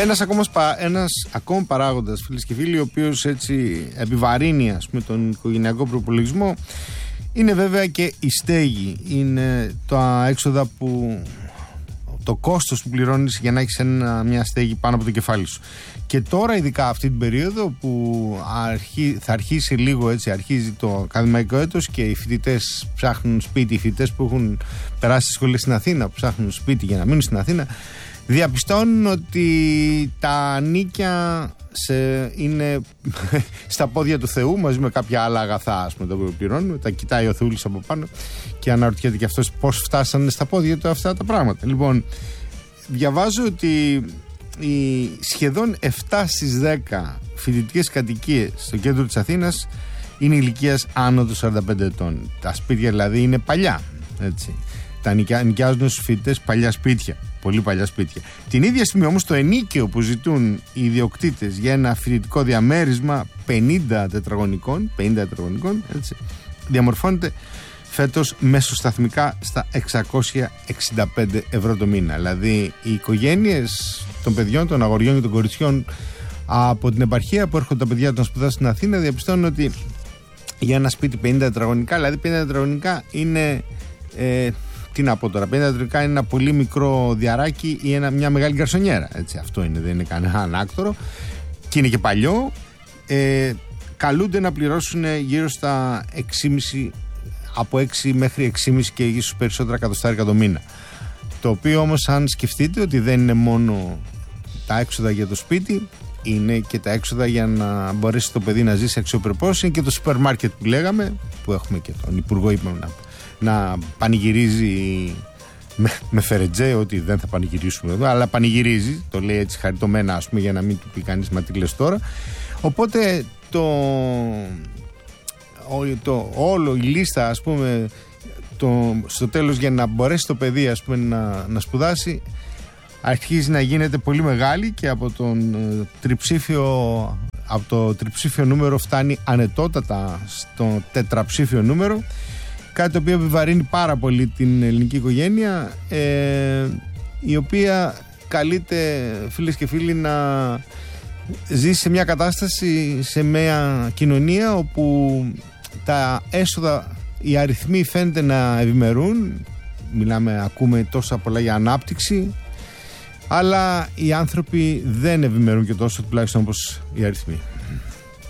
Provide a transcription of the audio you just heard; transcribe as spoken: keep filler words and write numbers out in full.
Ένας ακόμα, ένας ακόμα παράγοντας, φίλες και φίλοι, ο οποίος έτσι επιβαρύνει, ας πούμε, τον οικογενειακό προπολογισμό, είναι βέβαια και η στέγη. Είναι τα έξοδα που, το κόστος που πληρώνεις για να έχεις ένα, μια στέγη πάνω από το κεφάλι σου. Και τώρα, ειδικά αυτή την περίοδο που αρχί, θα αρχίσει λίγο έτσι, αρχίζει το ακαδημαϊκό έτος και οι φοιτητές ψάχνουν σπίτι, οι φοιτητές που έχουν περάσει στις σχολές στην Αθήνα, που ψάχνουν σπίτι για να μείνουν στην Αθήνα, διαπιστώνουν ότι τα νίκια σε, είναι στα πόδια του Θεού μαζί με κάποια άλλα αγαθά, ας πούμε, τα πληρώνουν. Τα κοιτάει ο Θεούλης από πάνω και αναρωτιέται και αυτός πώς φτάσανε στα πόδια του αυτά τα πράγματα. Λοιπόν, διαβάζω ότι οι σχεδόν επτά στις δέκα φοιτητικές κατοικίες στο κέντρο της Αθήνας είναι ηλικίας άνω των σαράντα πέντε ετών. Τα σπίτια δηλαδή είναι παλιά, έτσι. Τα νοικιά, νοικιάζουν στους φοιτητές παλιά σπίτια. Πολύ παλιά σπίτια. Την ίδια στιγμή όμως το ενίκαιο που ζητούν οι ιδιοκτήτες για ένα φοιτητικό διαμέρισμα πενήντα τετραγωνικών, πενήντα τετραγωνικών, έτσι, διαμορφώνεται φέτος μεσοσταθμικά στα εξακόσια εξήντα πέντε ευρώ το μήνα. Δηλαδή οι οικογένειες των παιδιών, των αγοριών και των κοριτσιών από την επαρχία που έρχονται τα παιδιά του να σπουδάσουν στην Αθήνα διαπιστώνουν ότι για ένα σπίτι πενήντα τετραγωνικά, δηλαδή πενήντα τετραγωνικά είναι... Ε, τι να πω τώρα, πενήντα τετραγωνικά είναι ένα πολύ μικρό διαράκι ή ένα, μια μεγάλη γκαρσονιέρα. Έτσι, αυτό είναι, δεν είναι κανένα ανάκτορο και είναι και παλιό. Ε, καλούνται να πληρώσουν γύρω στα έξι κόμμα πέντε, από έξι μέχρι έξι κόμμα πέντε και ίσως περισσότερα εκατοστάρικα το μήνα. Το οποίο όμως, αν σκεφτείτε ότι δεν είναι μόνο τα έξοδα για το σπίτι, είναι και τα έξοδα για να μπορέσει το παιδί να ζήσει αξιοπρεπώς, είναι και το σούπερ μάρκετ που λέγαμε, που έχουμε και τον Υπουργό, είπαμε να να πανηγυρίζει με, με φερετζέ, ότι δεν θα πανηγυρίσουμε εδώ, αλλά πανηγυρίζει, το λέει έτσι χαριτωμένα, ας πούμε, για να μην του πει κανείς μα τι λες τώρα. Οπότε το, το όλο η λίστα, ας πούμε, το, στο τέλος για να μπορέσει το παιδί, ας πούμε, να, να σπουδάσει, αρχίζει να γίνεται πολύ μεγάλη και από τον τριψήφιο από το τριψήφιο νούμερο φτάνει ανετότατα στο τετραψήφιο νούμερο. Κάτι το οποίο επιβαρύνει πάρα πολύ την ελληνική οικογένεια, ε, η οποία καλείται, φίλες και φίλοι, να ζήσει σε μια κατάσταση, σε μια κοινωνία όπου τα έσοδα, οι αριθμοί φαίνεται να ευημερούν. Μιλάμε, ακούμε τόσα πολλά για ανάπτυξη, αλλά οι άνθρωποι δεν ευημερούν και τόσο, τουλάχιστον όπως οι αριθμοί.